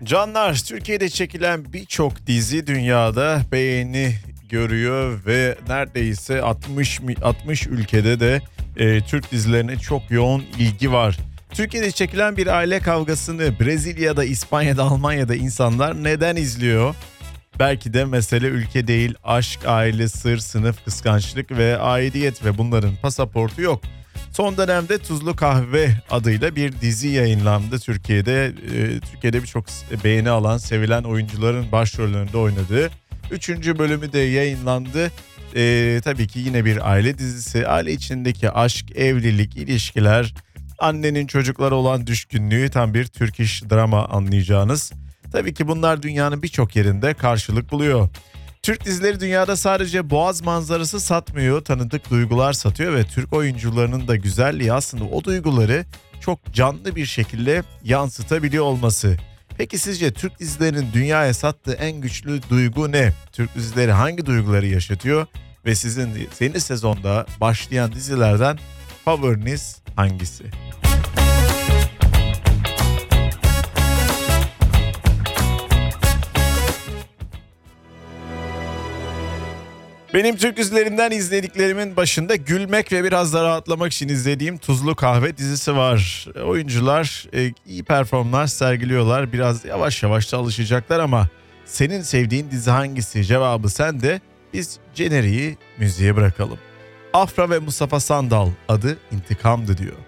Canlar, Türkiye'de çekilen birçok dizi dünyada beğeni görüyor ve neredeyse 60 ülkede de Türk dizilerine çok yoğun ilgi var. Türkiye'de çekilen bir aile kavgasını Brezilya'da, İspanya'da, Almanya'da insanlar neden izliyor? Belki de mesele ülke değil, aşk, aile, sır, sınıf, kıskançlık ve aidiyet ve bunların pasaportu yok. Son dönemde Tuzlu Kahve adıyla bir dizi yayınlandı Türkiye'de. Türkiye'de birçok beğeni alan, sevilen oyuncuların başrollerinde oynadığı. 3. bölümü de yayınlandı. Tabii ki yine bir aile dizisi. Aile içindeki aşk, evlilik, ilişkiler, annenin çocuklara olan düşkünlüğü, tam bir Türk iş drama anlayacağınız. Tabii ki bunlar dünyanın birçok yerinde karşılık buluyor. Türk dizileri dünyada sadece boğaz manzarası satmıyor, tanıdık duygular satıyor ve Türk oyuncularının da güzelliği aslında o duyguları çok canlı bir şekilde yansıtabiliyor olması. Peki sizce Türk dizilerinin dünyaya sattığı en güçlü duygu ne? Türk dizileri hangi duyguları yaşatıyor ve sizin yeni sezonda başlayan dizilerden favoriniz hangisi? Benim Türk dizilerinden izlediklerimin başında gülmek ve biraz da rahatlamak için izlediğim Tuzlu Kahve dizisi var. Oyuncular iyi performans sergiliyorlar. Biraz yavaş yavaş da alışacaklar ama senin sevdiğin dizi hangisi? Cevabı sende. Biz jeneriği müziğe bırakalım. Afra ve Mustafa Sandal, adı İntikam'dı diyor.